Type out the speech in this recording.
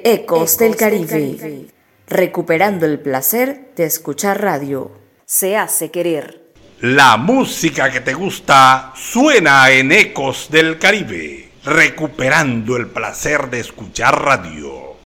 Ecos del Caribe, recuperando el placer de escuchar radio. Se hace querer. La música que te gusta suena en Ecos del Caribe, recuperando el placer de escuchar radio.